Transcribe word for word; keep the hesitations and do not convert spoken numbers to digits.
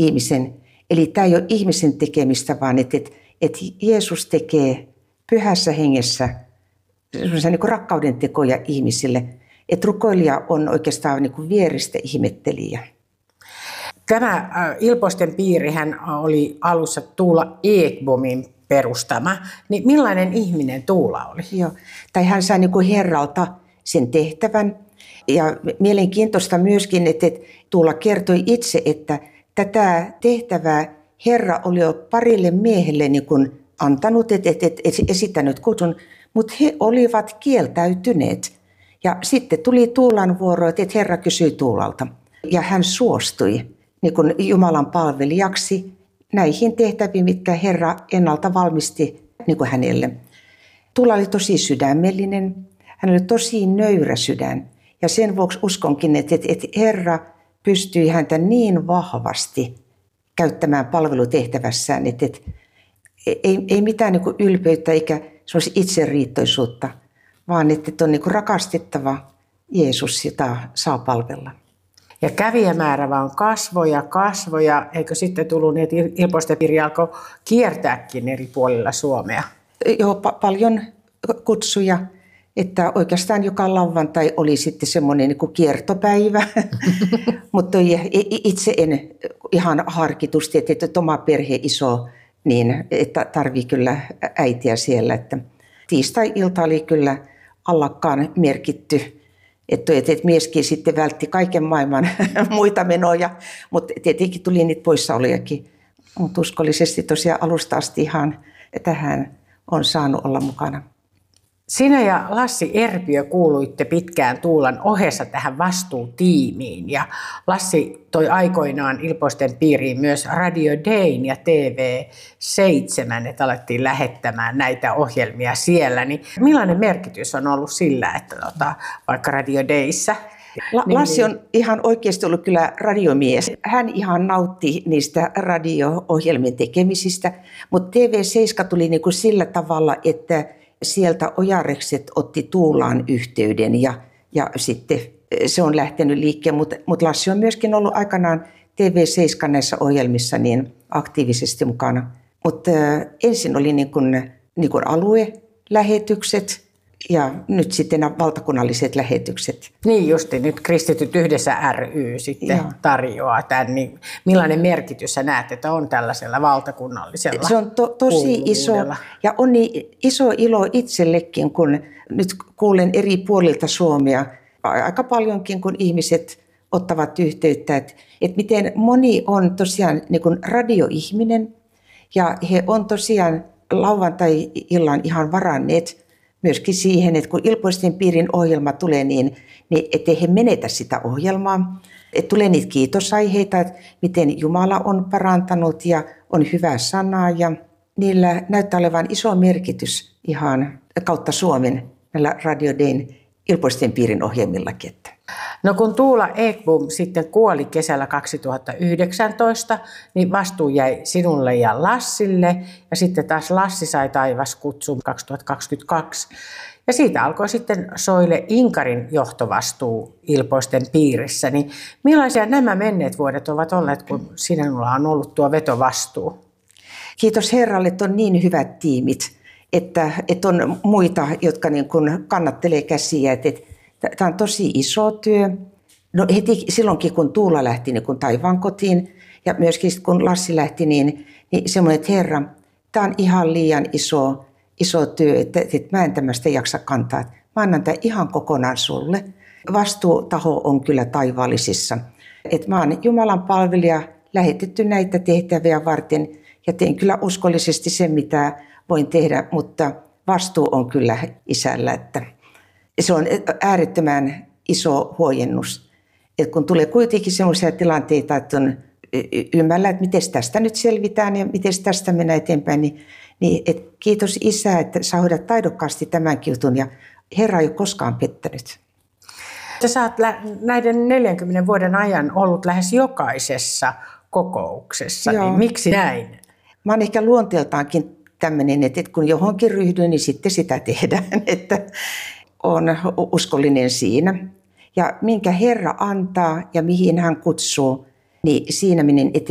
ihmisen. Eli tämä ei ole ihmisen tekemistä, vaan että, että, että Jeesus tekee pyhässä hengessä niin kuin rakkauden tekoja ihmisille. Että rukoilija on oikeastaan niin kuin vieristä ihmettelijä. Tämä Ilpoisten piirihän oli alussa Tuula Ekbomin perustama. Niin millainen ihminen Tuula oli? Joo. Tai hän sai niin kuin Herralta sen tehtävän. Ja mielenkiintoista myöskin, että Tuula kertoi itse, että tätä tehtävää Herra oli jo parille miehelle niin kuin antanut, että, että, että esittänyt kutsun, mutta he olivat kieltäytyneet. Ja sitten tuli Tuulan vuoro, että Herra kysyi Tuulalta. Ja hän suostui niin kuin Jumalan palvelijaksi näihin tehtäviin, mitkä Herra ennalta valmisti niin kuin hänelle. Tuula oli tosi sydämellinen, hän oli tosi nöyrä sydän. Ja sen vuoksi uskonkin, että, että Herra pystyi häntä niin vahvasti käyttämään palvelutehtävässään, että, että ei, ei mitään niin kuin ylpeyttä eikä itseriittoisuutta, vaan että on niin kuin rakastettava Jeesus, jota saa palvella. Ja kävijämäärä vaan kasvoi ja kasvoi, ja eikö sitten tullut niin, että Ilpoisten piiri alkoi kiertääkin eri puolilla Suomea? Joo, pa- paljon kutsuja, että oikeastaan joka lauantai oli sitten semmoinen niin kuin kiertopäivä, mutta itse en ihan harkitusti, että, että oma perhe iso, niin että tarvii kyllä äitiä siellä, että tiistai-ilta oli kyllä allakkaan merkitty. Että, että mieskin sitten vältti kaiken maailman muita menoja, mutta tietenkin tuli niitä poissaolojakin. Mutta uskollisesti tosiaan alusta asti ihan tähän on saanut olla mukana. Sinä ja Lassi Erpiö kuuluitte pitkään Tuulan ohessa tähän vastuutiimiin. Ja Lassi toi aikoinaan Ilpoisten piiriin myös Radio Dayn ja T V seitsemän, että alettiin lähettämään näitä ohjelmia siellä. Niin millainen merkitys on ollut sillä, että tota, vaikka Radio Dayssä? La- Lassi on ihan oikeasti ollut kyllä radiomies. Hän ihan nautti niistä radio-ohjelmien tekemisistä, mutta T V seitsemän tuli niin kuin sillä tavalla, että sieltä Ojarekset otti Tuulaan yhteyden ja, ja sitten se on lähtenyt liikkeen, mutta, mutta Lassi on myöskin ollut aikanaan T V seitsemän näissä ohjelmissa niin aktiivisesti mukana. Mutta äh, ensin oli niin kuin, niin kuin aluelähetykset ja nyt sitten nämä valtakunnalliset lähetykset. Niin justi, nyt Kristityt yhdessä ry sitten Joo. tarjoaa tämän. Niin millainen merkitys sä näet, että on tällaisella valtakunnallisella Se on to, tosi iso ja on niin iso ilo itsellekin, kun nyt kuulen eri puolilta Suomea aika paljonkin, kun ihmiset ottavat yhteyttä, että, että miten moni on tosiaan niin kuin radioihminen ja he on tosiaan lauantai-illan ihan varanneet myöskin siihen, että kun Ilpoisten piirin ohjelma tulee, niin, niin ettei he menetä sitä ohjelmaa. Että tulee niitä kiitosaiheita, että miten Jumala on parantanut ja on hyvä sana. Ja niillä näyttää olevan iso merkitys ihan kautta Suomen näillä Radio Dayn Ilpoisten piirin ohjelmillakin. No kun Tuula Ekbom sitten kuoli kesällä kaksituhattayhdeksäntoista, niin vastuu jäi sinulle ja Lassille. Ja sitten taas Lassi sai taivaskutsun kaksituhattakaksikymmentäkaksi. Ja siitä alkoi sitten Soile Inkarin johtovastuu Ilpoisten piirissä. Niin millaisia nämä menneet vuodet ovat olleet, kun sinulla on ollut tuo vetovastuu? Kiitos Herralle, että on niin hyvät tiimit, että, että on muita, jotka niin kuin kannattelee käsiä. Että, tämä on tosi iso työ. No heti silloinkin, kun Tuula lähti niin kun taivaan kotiin ja myöskin kun Lassi lähti, niin, niin semmoinen, että Herra, tämä on ihan liian iso, iso työ, että, että mä en tämmöistä jaksa kantaa. Mä annan tämän ihan kokonaan sulle. Vastuutaho on kyllä taivaallisissa. Että mä oon Jumalan palvelija, lähetetty näitä tehtäviä varten ja teen kyllä uskollisesti sen, mitä voin tehdä, mutta vastuu on kyllä isällä, että se on äärettömän iso huojennus. Et kun tulee kuitenkin sellaisia tilanteita, että on ymmärrä, että miten tästä nyt selvitään ja miten tästä mennään eteenpäin, niin, niin et kiitos Isä, että sä hoidat taidokkaasti tämänkin jutun ja Herra ei ole koskaan pettänyt. Sä oot näiden neljänkymmenen vuoden ajan ollut lähes jokaisessa kokouksessa, Joo. niin miksi näin? Mä oon ehkä luonteeltaankin tämmöinen, että kun johonkin ryhdyn, niin sitten sitä tehdään, että on uskollinen siinä. Ja minkä Herra antaa ja mihin hän kutsuu, niin siinä menen eteenpäin.